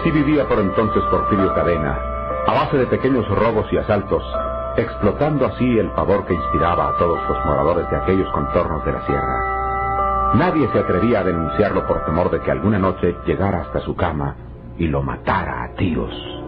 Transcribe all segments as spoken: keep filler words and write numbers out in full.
Así vivía por entonces Porfirio Cadena, a base de pequeños robos y asaltos, explotando así el pavor que inspiraba a todos los moradores de aquellos contornos de la sierra. Nadie se atrevía a denunciarlo por temor de que alguna noche llegara hasta su cama y lo matara a tiros.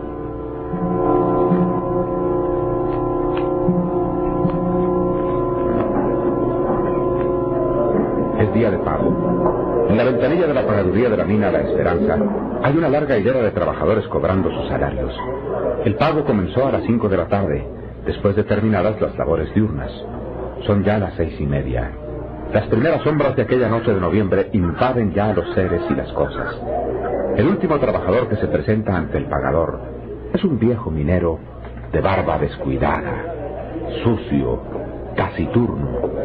Es día de pago. En la ventanilla de la pagaduría de la mina La Esperanza hay una larga hilera de trabajadores cobrando sus salarios. El pago comenzó a las cinco de la tarde, después de terminadas las labores diurnas. Son ya las seis y media. Las primeras sombras de aquella noche de noviembre invaden ya los seres y las cosas. El último trabajador que se presenta ante el pagador es un viejo minero de barba descuidada, sucio, taciturno.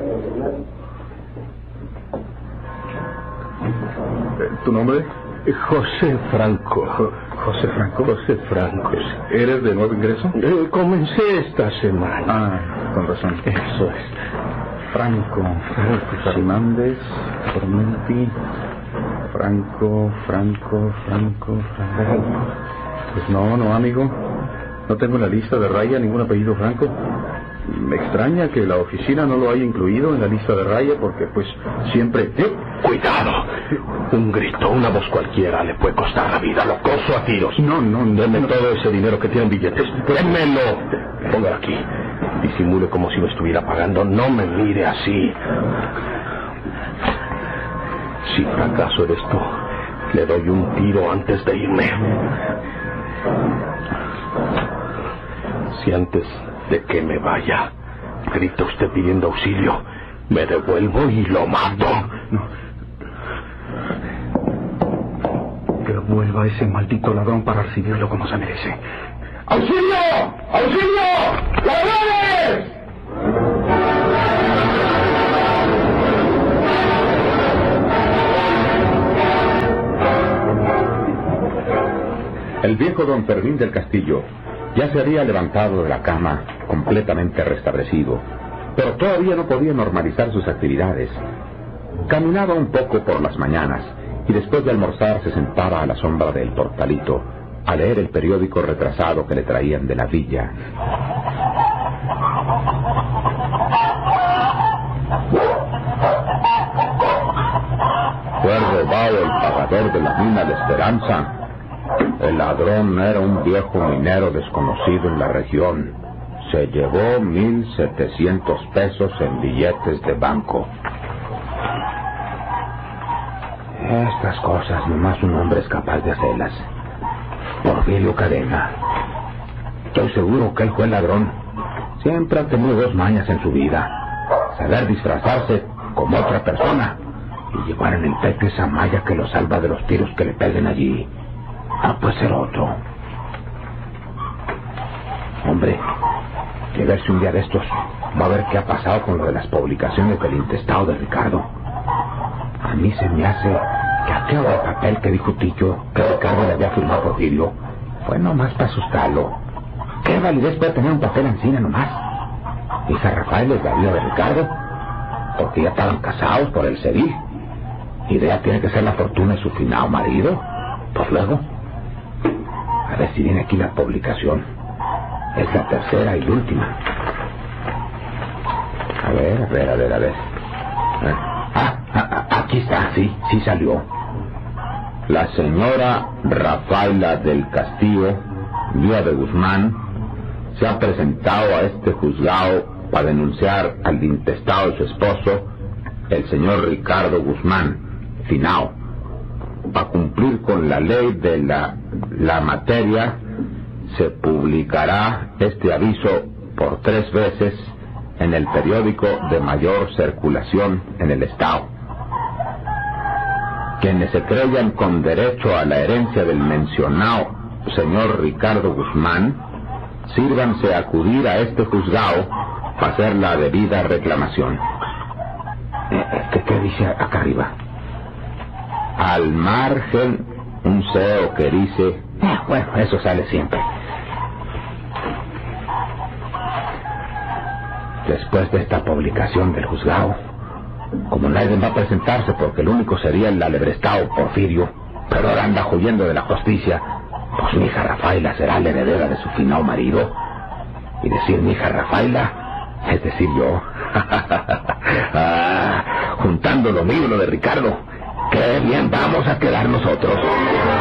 ¿Tu nombre? José Franco. Jo- José Franco. José Franco. ¿Eres de nuevo ingreso? Eh, comencé esta semana. Ah, con razón. Eso es. Franco, Franco Fernández, Formenti, Franco, Franco, Franco, Franco. Pues no, no, amigo. No tengo en la lista de raya ningún apellido Franco. Me extraña que la oficina no lo haya incluido en la lista de raya porque, pues, siempre... Eh, cuidado. Un grito, una voz cualquiera le puede costar la vida. Lo coso a tiros. No, no, no. Deme no. todo ese dinero que tiene en billetes. Démelo. Póngalo aquí. Disimule como si me estuviera pagando. No me mire así. Si fracaso en esto, le doy un tiro antes de irme. Si antes de que me vaya grita usted pidiendo auxilio, me devuelvo y lo mato. No. Que vuelva ese maldito ladrón para recibirlo como se merece. ¡Auxilio! ¡Auxilio! ¡Ladrones! El viejo don Fermín del Castillo ya se había levantado de la cama, completamente restablecido, pero todavía no podía normalizar sus actividades. Caminaba un poco por las mañanas y después de almorzar se sentaba a la sombra del portalito a leer el periódico retrasado que le traían de la villa. Fue robado el pagador de la mina La Esperanza. El ladrón era un viejo minero desconocido en la región. Se llevó mil setecientos pesos en billetes de banco. Estas cosas nomás un hombre es capaz de hacerlas. Porfirio Cadena. Estoy seguro que él fue el ladrón. Siempre ha tenido dos mañas en su vida: saber disfrazarse como otra persona y llevar en el pecho esa malla que lo salva de los tiros que le peguen allí. Ah, puede ser otro. Hombre, que verse un día de estos va a ver qué ha pasado con lo de las publicaciones del intestado de Ricardo. A mí se me hace que aquel de papel que dijo Tillo que Ricardo le había firmado a Porfirio fue nomás para asustarlo. ¿Qué validez puede tener un papel encima nomás? ¿Y San Rafael es la vida de Ricardo? Porque ya estaban casados por el cedil. Y de ella tiene que ser la fortuna de su finado marido. Pues luego, a ver si viene aquí la publicación. Es la tercera y última. A ver, a ver, a ver, a ver. Ah, ah, aquí está, sí, sí salió. La señora Rafaela del Castillo, viuda de Guzmán, se ha presentado a este juzgado para denunciar al intestado de su esposo, el señor Ricardo Guzmán, finao. Para cumplir con la ley de la, la materia, se publicará este aviso por tres veces en el periódico de mayor circulación en el estado. Quienes se creyan con derecho a la herencia del mencionado señor Ricardo Guzmán, sírvanse a acudir a este juzgado para hacer la debida reclamación. ¿Qué, qué dice acá arriba? Al margen, un C E O que dice... Eh, bueno, eso sale siempre. Después de esta publicación del juzgado, como nadie va a presentarse porque el único sería el alebrestado Porfirio, pero ahora anda huyendo de la justicia, pues mi hija Rafaela será la heredera de su finado marido. Y decir mi hija Rafaela es decir yo. Ah, juntando lo mío y lo de Ricardo, qué bien vamos a quedar nosotros.